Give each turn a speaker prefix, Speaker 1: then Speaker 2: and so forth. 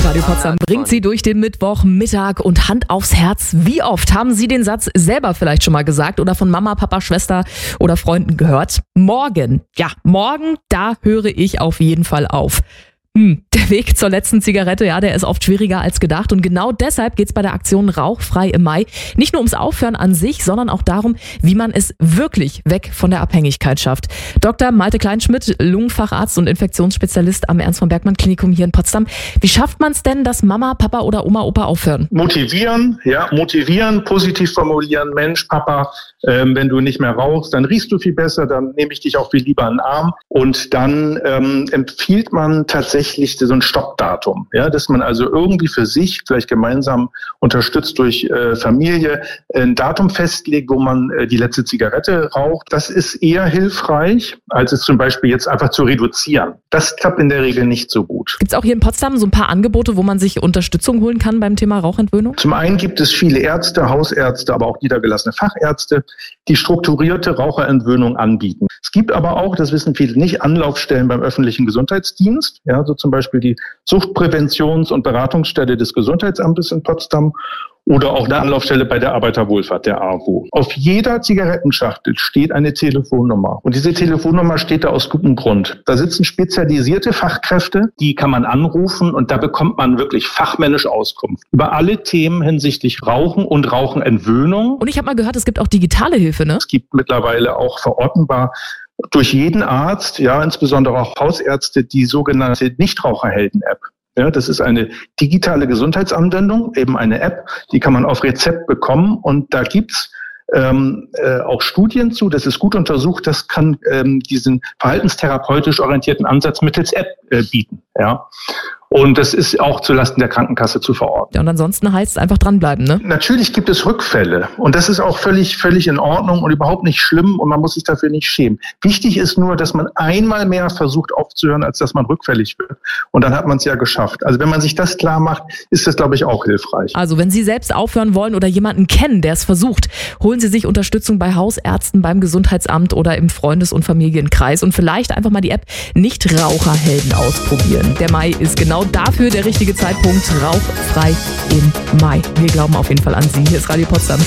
Speaker 1: Radio Potsdam bringt Sie durch den Mittwochmittag und Hand aufs Herz. Wie oft haben Sie den Satz selber vielleicht schon mal gesagt oder von Mama, Papa, Schwester oder Freunden gehört? Morgen, da höre ich auf jeden Fall auf. Der Weg zur letzten Zigarette, der ist oft schwieriger als gedacht und genau deshalb geht's bei der Aktion Rauchfrei im Mai nicht nur ums Aufhören an sich, sondern auch darum, wie man es wirklich weg von der Abhängigkeit schafft. Dr. Malte Kleinschmidt, Lungenfacharzt und Infektionsspezialist am Ernst von Bergmann Klinikum hier in Potsdam. Wie schafft man es denn, dass Mama, Papa oder Oma, Opa aufhören?
Speaker 2: Motivieren, positiv formulieren. Mensch, Papa, wenn du nicht mehr rauchst, dann riechst du viel besser, dann nehme ich dich auch viel lieber in den Arm. Und dann empfiehlt man tatsächlich so ein Stoppdatum, dass man also irgendwie für sich, vielleicht gemeinsam unterstützt durch Familie, ein Datum festlegt, wo man die letzte Zigarette raucht. Das ist eher hilfreich, als es zum Beispiel jetzt einfach zu reduzieren. Das klappt in der Regel nicht so gut.
Speaker 1: Gibt es auch hier in Potsdam so ein paar Angebote, wo man sich Unterstützung holen kann beim Thema Rauchentwöhnung?
Speaker 2: Zum einen gibt es viele Ärzte, Hausärzte, aber auch niedergelassene Fachärzte, die strukturierte Raucherentwöhnung anbieten. Es gibt aber auch, das wissen viele nicht, Anlaufstellen beim öffentlichen Gesundheitsdienst, so zum Beispiel die Suchtpräventions- und Beratungsstelle des Gesundheitsamtes in Potsdam oder auch eine Anlaufstelle bei der Arbeiterwohlfahrt, der AWO. Auf jeder Zigarettenschachtel steht eine Telefonnummer. Und diese Telefonnummer steht da aus gutem Grund. Da sitzen spezialisierte Fachkräfte, die kann man anrufen und da bekommt man wirklich fachmännisch Auskunft über alle Themen hinsichtlich Rauchen und Rauchenentwöhnung.
Speaker 1: Und ich habe mal gehört, es gibt auch digitale Hilfe, ne?
Speaker 2: Es gibt mittlerweile auch verortenbar durch jeden Arzt, insbesondere auch Hausärzte, die sogenannte Nichtraucherhelden-App. Das ist eine digitale Gesundheitsanwendung, eben eine App, die kann man auf Rezept bekommen und da gibt's auch Studien zu, das ist gut untersucht, das kann diesen verhaltenstherapeutisch orientierten Ansatz mittels App bieten. Und das ist auch zulasten der Krankenkasse zu verorten.
Speaker 1: Ja, und ansonsten heißt es einfach dranbleiben, ne?
Speaker 2: Natürlich gibt es Rückfälle und das ist auch völlig in Ordnung und überhaupt nicht schlimm und man muss sich dafür nicht schämen. Wichtig ist nur, dass man einmal mehr versucht aufzuhören, als dass man rückfällig wird. Und dann hat man es ja geschafft. Also wenn man sich das klar macht, ist das, glaube ich, auch hilfreich.
Speaker 1: Also wenn Sie selbst aufhören wollen oder jemanden kennen, der es versucht, holen Sie sich Unterstützung bei Hausärzten, beim Gesundheitsamt oder im Freundes- und Familienkreis und vielleicht einfach mal die App Nichtraucherhelden ausprobieren. Der Mai ist genau dafür der richtige Zeitpunkt. Rauchfrei im Mai. Wir glauben auf jeden Fall an Sie. Hier ist Radio Potsdam.